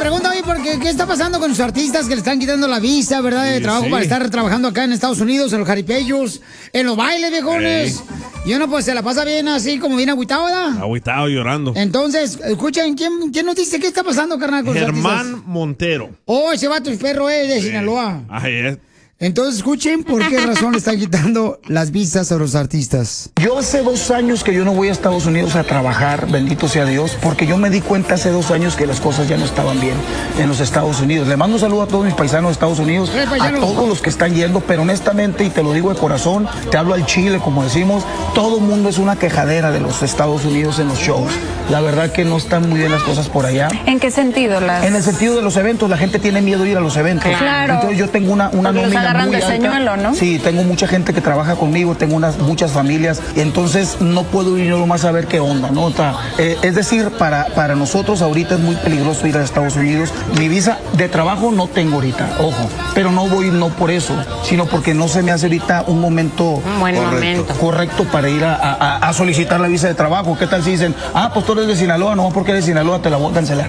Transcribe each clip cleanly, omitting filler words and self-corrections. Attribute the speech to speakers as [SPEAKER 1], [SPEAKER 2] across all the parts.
[SPEAKER 1] pregunta hoy porque ¿qué está pasando con los artistas que le están quitando la visa, verdad, de trabajo para estar trabajando acá en Estados Unidos, en los jaripellos, en los bailes, viejones? Y uno pues se la pasa bien así, como bien agüitado, ¿verdad?
[SPEAKER 2] Agüitado, llorando.
[SPEAKER 1] Entonces, escuchen, ¿quién nos dice qué está pasando, carnal, con los artistas?
[SPEAKER 2] Germán Montero.
[SPEAKER 1] Oh, ese vato es perro, de Sinaloa.
[SPEAKER 2] Ahí es.
[SPEAKER 1] Entonces, escuchen por qué razón le están quitando las visas a los artistas.
[SPEAKER 3] Yo hace 2 años que yo no voy a Estados Unidos a trabajar, bendito sea Dios, porque yo me di cuenta hace 2 años que las cosas ya no estaban bien en los Estados Unidos. Le mando un saludo a todos mis paisanos de Estados Unidos, a todos los que están yendo, pero honestamente, y te lo digo de corazón, te hablo al chile, como decimos, todo el mundo es una quejadera de los Estados Unidos en los shows. La verdad que no están muy bien las cosas por allá.
[SPEAKER 4] ¿En qué sentido?
[SPEAKER 3] En el sentido de los eventos, la gente tiene miedo de ir a los eventos.
[SPEAKER 4] Claro.
[SPEAKER 3] Entonces yo tengo una nómina muy alta.
[SPEAKER 4] Señuelo, ¿no?
[SPEAKER 3] Sí, tengo mucha gente que trabaja conmigo, tengo muchas familias, y entonces no puedo ir yo nomás a ver qué onda, ¿no? Es decir, para nosotros ahorita es muy peligroso ir a Estados Unidos. Mi visa de trabajo no tengo ahorita, ojo, pero no voy no por eso, sino porque no se me hace ahorita un momento correcto para ir a solicitar la visa de trabajo. ¿Qué tal si dicen, pues tú eres de Sinaloa, no porque eres de Sinaloa te la voy a cancelar?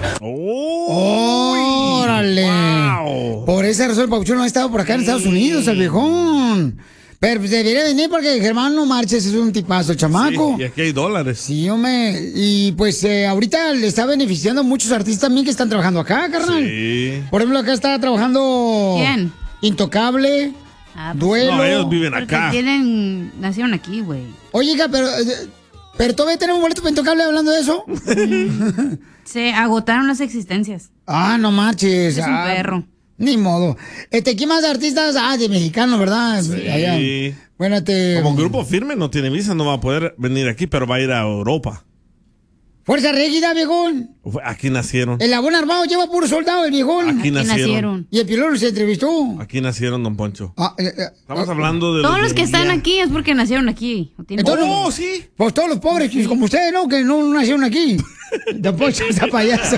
[SPEAKER 1] ¡Órale! Wow. Por esa razón el Papuchón no ha estado por acá en Estados Unidos, el viejón. Pero pues, debería venir porque Germán no marches, es un tipazo, el chamaco.
[SPEAKER 2] Sí, y aquí hay dólares.
[SPEAKER 1] Sí, hombre. Y pues ahorita le está beneficiando a muchos artistas también que están trabajando acá, carnal.
[SPEAKER 2] Sí.
[SPEAKER 1] Por ejemplo, acá está trabajando...
[SPEAKER 4] ¿Quién?
[SPEAKER 1] Intocable, Duelo.
[SPEAKER 2] No, ellos viven acá.
[SPEAKER 4] Nacieron aquí, güey.
[SPEAKER 1] Oye, pero todavía tenemos boleto para Intocable hablando de eso.
[SPEAKER 4] Se agotaron las existencias.
[SPEAKER 1] No marches.
[SPEAKER 4] Es un perro.
[SPEAKER 1] Ni modo. ¿Quién más de artistas? De mexicanos, ¿verdad?
[SPEAKER 2] Sí.
[SPEAKER 1] Allá. Bueno,
[SPEAKER 2] Como Grupo Firme no tiene visa, no va a poder venir aquí, pero va a ir a Europa.
[SPEAKER 1] Fuerza Régida, viejón.
[SPEAKER 2] Aquí nacieron.
[SPEAKER 1] El Labón Armado lleva puro soldado, el viejón.
[SPEAKER 2] Aquí nacieron.
[SPEAKER 1] Y el Pilón se entrevistó.
[SPEAKER 2] Aquí nacieron, don Poncho. Estamos hablando de
[SPEAKER 4] todos los que están aquí es porque nacieron aquí.
[SPEAKER 1] Entonces, sí. Pues todos los pobres, como ustedes, ¿no? Que no nacieron aquí. Don Poncho está payaso.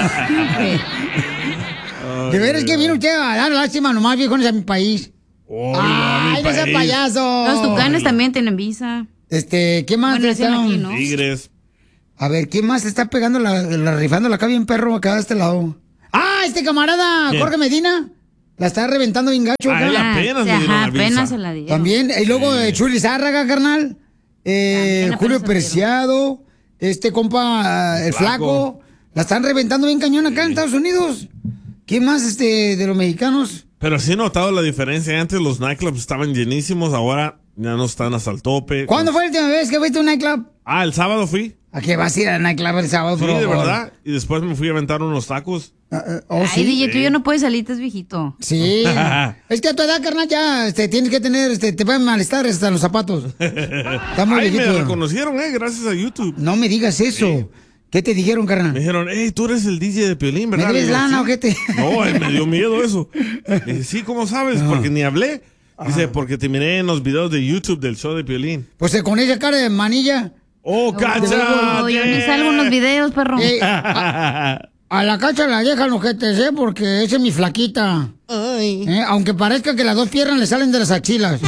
[SPEAKER 1] De veras que viene usted a dar lástima nomás, viejones, a mi país. ¡Ay, no sea payaso!
[SPEAKER 4] Los Tucanes también tienen visa.
[SPEAKER 1] ¿Qué más?
[SPEAKER 4] Bueno, aquí, ¿no?
[SPEAKER 2] Tigres.
[SPEAKER 1] A ver, ¿quién más está pegando rifándola acá bien perro acá de este lado? Este camarada, ¿quién? Jorge Medina. La está reventando bien gacho.
[SPEAKER 4] Apenas se la dieron.
[SPEAKER 1] También, y luego Chuli Zárraga, carnal. Julio Preciado. Compa, el Flaco. La están reventando bien cañón acá en Estados Unidos. ¿Quién más de los mexicanos?
[SPEAKER 2] Pero sí he notado la diferencia. Antes los nightclubs estaban llenísimos, ahora ya no están hasta el tope.
[SPEAKER 1] ¿Cuándo fue la última vez que fuiste a un nightclub?
[SPEAKER 2] El sábado fui.
[SPEAKER 1] ¿A qué vas a ir al nightclub el sábado?
[SPEAKER 2] Sí, de verdad. Y después me fui a aventar unos tacos.
[SPEAKER 4] ¿sí? DJ, tú ya no puedes salir, estás viejito.
[SPEAKER 1] Sí. Es que a tu edad, carnal, ya tienes que tener, te pueden malestar hasta los zapatos. Está muy viejito.
[SPEAKER 2] Me reconocieron, gracias a YouTube.
[SPEAKER 1] No me digas eso. Sí. ¿Qué te dijeron, carnal?
[SPEAKER 2] Me dijeron, tú eres el DJ de Piolín, ¿verdad?
[SPEAKER 1] ¿Me debes lana o qué te...?
[SPEAKER 2] No, me dio miedo eso. Dije, sí, ¿cómo sabes? Porque ni hablé. Dice, porque te miré en los videos de YouTube del show de Piolín.
[SPEAKER 1] Pues con esa cara de manilla.
[SPEAKER 2] ¡Cacha!
[SPEAKER 4] Yo ni salgo en los videos, perro.
[SPEAKER 1] A la Cacha la dejan los jetes, porque esa es mi flaquita. Aunque parezca que las 2 piernas le salen de las axilas.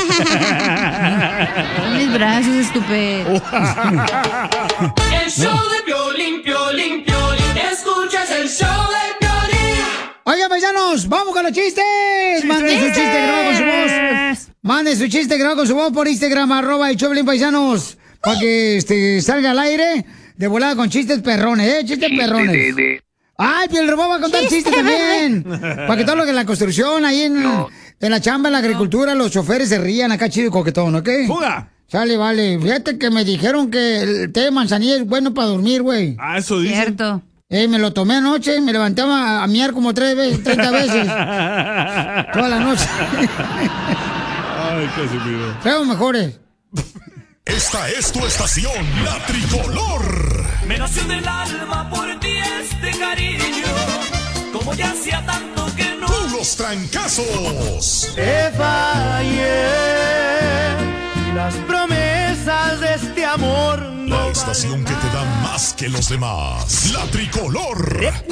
[SPEAKER 4] Mis brazos, estúpido.
[SPEAKER 5] El show de Piolín, Piolín, Piolín. Escuchas el show de Piolín.
[SPEAKER 1] Oigan, paisanos, vamos con los chistes. Manden su chiste grabado con su voz. Manden su chiste grabado con su voz por Instagram, @el show de Piolín, paisanos. Para que salga al aire de volada con chistes perrones, chistes perrones. Piel Robot va a contar chistes también. Para que todo lo que en la construcción, ahí en la chamba, en la agricultura, los choferes se rían acá chido y coquetón, ¿ok?
[SPEAKER 2] ¡Fuga!
[SPEAKER 1] Sale, vale. Fíjate que me dijeron que el té de manzanilla es bueno para dormir, güey.
[SPEAKER 2] Eso dice.
[SPEAKER 4] Cierto.
[SPEAKER 1] Me lo tomé anoche, me levanté a miar como 30 veces. Toda la noche.
[SPEAKER 2] Ay, casi pido.
[SPEAKER 1] Traigo mejores.
[SPEAKER 6] Esta es tu estación, La Tricolor.
[SPEAKER 5] Me nació del alma por ti este cariño, como ya hacía tanto que no.
[SPEAKER 6] Los trancazos.
[SPEAKER 7] Te fallé, las promesas de este amor.
[SPEAKER 6] La estación que te da más que los demás. La Tricolor.